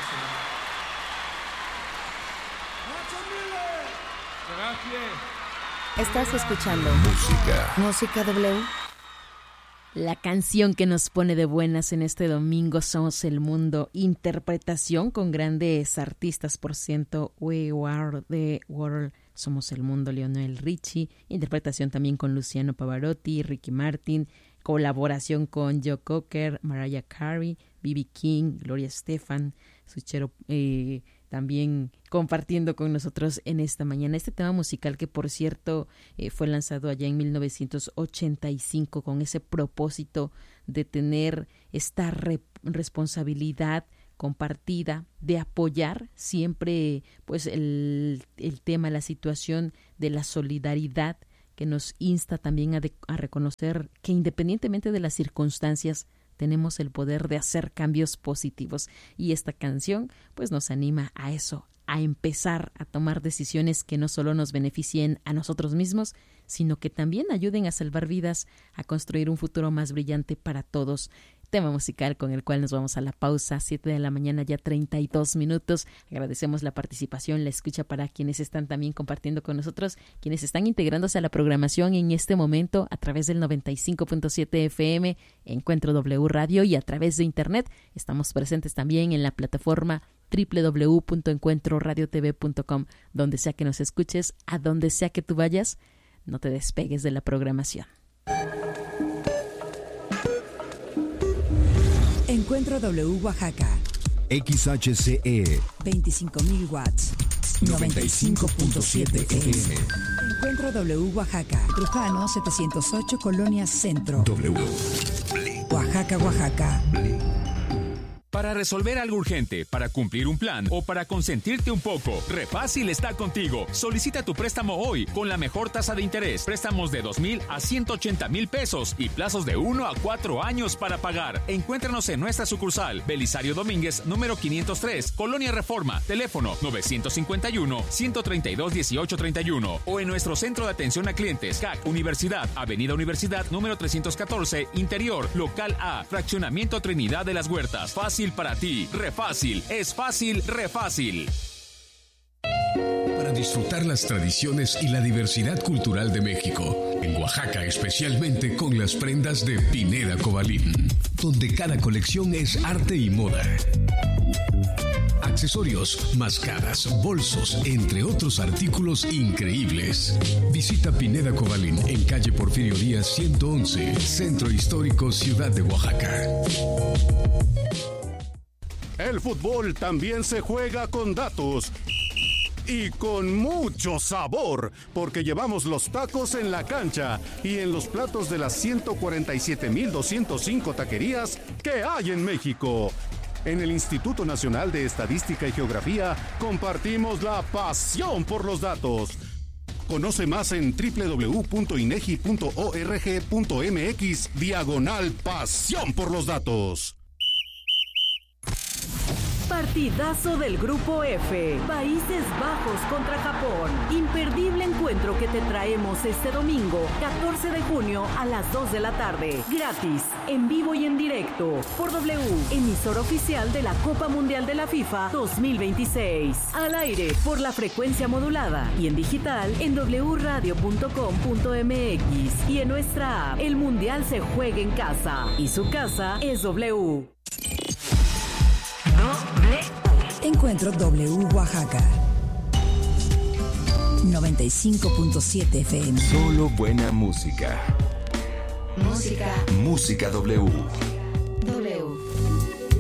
Estás escuchando Música W. La canción que nos pone de buenas en este domingo, Somos el Mundo. Interpretación con grandes artistas, por ciento, We Are the World, Somos el Mundo, Lionel Richie. Interpretación también con Luciano Pavarotti, Ricky Martin. Colaboración con Joe Cocker, Mariah Carey, B.B. King, Gloria Estefan, Suchero, también compartiendo con nosotros en esta mañana este tema musical que, por cierto, fue lanzado allá en 1985 con ese propósito de tener esta responsabilidad compartida de apoyar siempre pues el tema, la situación de la solidaridad, que nos insta también a reconocer que independientemente de las circunstancias tenemos el poder de hacer cambios positivos. Y esta canción pues nos anima a eso, a empezar a tomar decisiones que no solo nos beneficien a nosotros mismos, sino que también ayuden a salvar vidas, a construir un futuro más brillante para todos. Tema musical con el cual nos vamos a la pausa, 7 de la mañana, ya 32 minutos. Agradecemos la participación, la escucha para quienes están también compartiendo con nosotros, quienes están integrándose a la programación en este momento a través del 95.7 FM, Encuentro W Radio, y a través de internet. Estamos presentes también en la plataforma www.encuentroradiotv.com. Donde sea que nos escuches, a donde sea que tú vayas, no te despegues de la programación. Encuentro W Oaxaca. XHCE 25.000 watts. 95.7 FM. Encuentro W Oaxaca. Trujano 708, Colonia Centro. W. Oaxaca, Oaxaca. Para resolver algo urgente, para cumplir un plan o para consentirte un poco, Refácil está contigo. Solicita tu préstamo hoy con la mejor tasa de interés. Préstamos de 2,000 a 180,000 pesos y plazos de 1 a 4 años para pagar. Encuéntranos en nuestra sucursal, Belisario Domínguez, número 503, Colonia Reforma, teléfono 951-132-1831 o en nuestro centro de atención a clientes, CAC Universidad, Avenida Universidad, número 314, Interior, Local A, Fraccionamiento Trinidad de las Huertas. Fácil para ti. Refácil. Es fácil, Refácil. Para disfrutar las tradiciones y la diversidad cultural de México, en Oaxaca especialmente con las prendas de Pineda Cobalín, donde cada colección es arte y moda. Accesorios, máscaras, bolsos, entre otros artículos increíbles. Visita Pineda Cobalín en calle Porfirio Díaz 111, Centro Histórico, Ciudad de Oaxaca. El fútbol también se juega con datos y con mucho sabor, porque llevamos los tacos en la cancha y en los platos de las 147,205 taquerías que hay en México. En el Instituto Nacional de Estadística y Geografía compartimos la pasión por los datos. Conoce más en www.inegi.org.mx/pasión por los datos. Partidazo del Grupo F, Países Bajos contra Japón. Imperdible encuentro que te traemos este domingo, 14 de junio a las 2 de la tarde. Gratis, en vivo y en directo, por W, emisora oficial de la Copa Mundial de la FIFA 2026. Al aire, por la frecuencia modulada y en digital en wradio.com.mx y en nuestra app. El Mundial se juega en casa y su casa es W. Encuentro W Oaxaca. 95.7 FM. Solo buena música. Música Música W.